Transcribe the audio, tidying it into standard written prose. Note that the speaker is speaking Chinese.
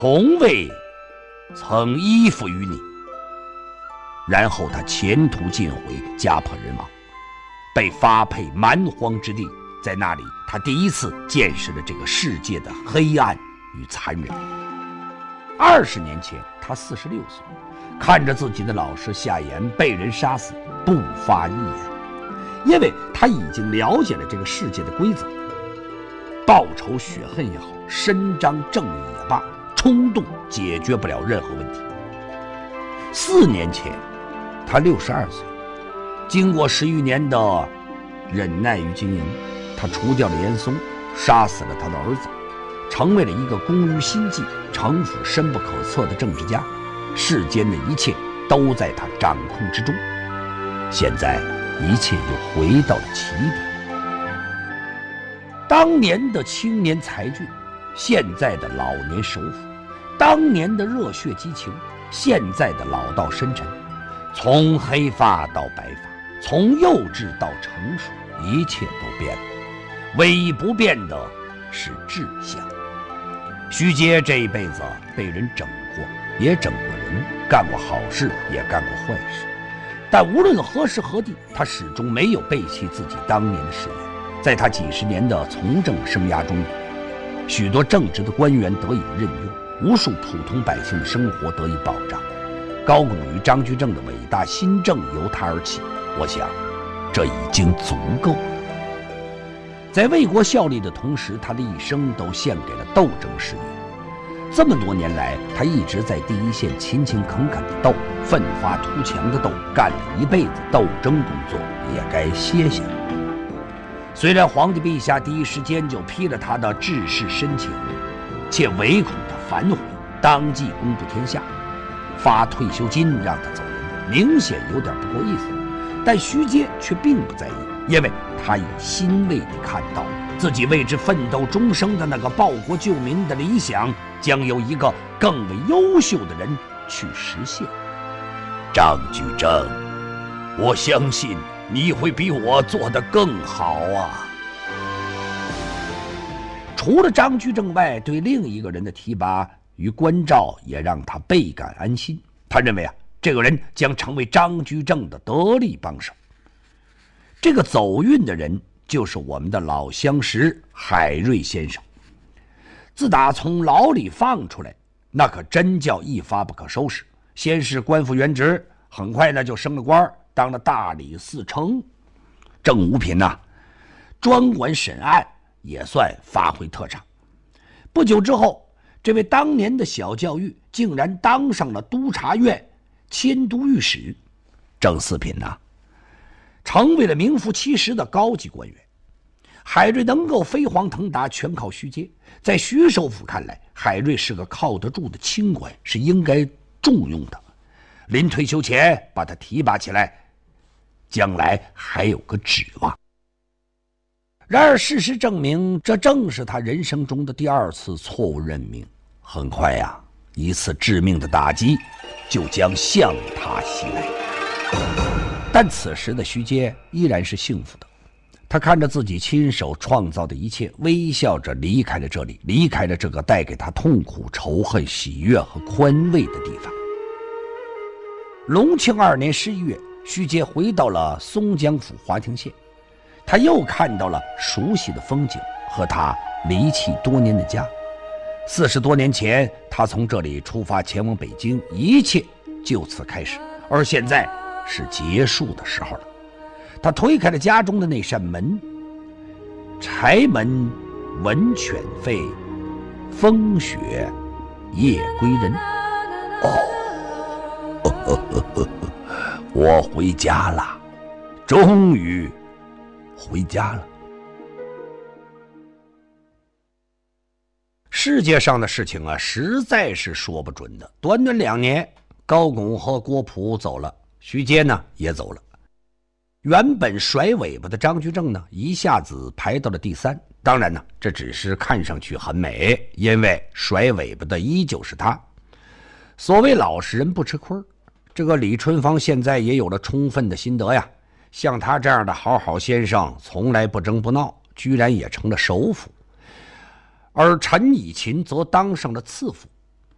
从未曾依附于你。然后他前途尽毁，家破人亡，被发配蛮荒之地。在那里，他第一次见识了这个世界的黑暗与残忍。20年前，他46岁，看着自己的老师夏言被人杀死，不发一言，因为他已经了解了这个世界的规则。报仇雪恨也好，伸张正义也罢，冲动解决不了任何问题。4年前，他62岁，经过10余年的忍耐与经营，他除掉了严嵩，杀死了他的儿子，成为了一个工于心计、城府深不可测的政治家。世间的一切都在他掌控之中。现在一切又回到了起点。当年的青年才俊，现在的老年首辅；当年的热血激情，现在的老道深沉。从黑发到白发，从幼稚到成熟，一切都变了。唯一不变的是志向。徐阶这一辈子被人整过，也整过人，干过好事，也干过坏事。但无论何时何地，他始终没有背弃自己当年的誓言。在他几十年的从政生涯中，许多正直的官员得以任用，无数普通百姓的生活得以保障。高拱与张居正的伟大新政由他而起，我想这已经足够了。在为国效力的同时，他的一生都献给了斗争事业。这么多年来，他一直在第一线勤勤恳恳的斗，奋发图强的斗，干了一辈子斗争工作，也该歇歇了。虽然皇帝陛下第一时间就批了他的致仕申请，且唯恐他反悔，当即公布天下，发退休金让他走人，明显有点不够意思。但徐阶却并不在意，因为他已欣慰地看到自己为之奋斗终生的那个报国救民的理想，将由一个更为优秀的人去实现。张居正，我相信你会比我做得更好啊！除了张居正外，对另一个人的提拔与关照也让他倍感安心。他认为这个人将成为张居正的得力帮手。这个走运的人就是我们的老相识海瑞先生。自打从牢里放出来，那可真叫一发不可收拾。先是官复原职，很快呢就升了官，当了大理寺丞。正五品专管审案，也算发挥特长。不久之后，这位当年的小教育竟然当上了督察院迁都御史。正四品成为了名副其实的高级官员。海瑞能够飞黄腾达，全靠徐阶。在徐首府看来，海瑞是个靠得住的清官，是应该重用的。临退休前把他提拔起来，将来还有个指望。然而事实证明，这正是他人生中的第2次错误任命。很快一次致命的打击就将向他袭来。但此时的徐阶依然是幸福的，他看着自己亲手创造的一切，微笑着离开了这里，离开了这个带给他痛苦、仇恨、喜悦和宽慰的地方。隆庆2年11月，徐阶回到了松江府华亭县，他又看到了熟悉的风景和他离弃多年的家。40多年前，他从这里出发前往北京，一切就此开始，而现在是结束的时候了。他推开了家中的那扇门，柴门闻犬吠，风雪夜归人。我回家了，终于回家了。世界上的事情实在是说不准的。短短2年，高拱和郭璞走了，徐阶也走了。原本甩尾巴的张居正一下子排到了第3。当然这只是看上去很美，因为甩尾巴的依旧是他。所谓老实人不吃亏，这个李春芳现在也有了充分的心得呀。像他这样的好好先生，从来不争不闹，居然也成了首辅。而陈以勤则当上了次辅，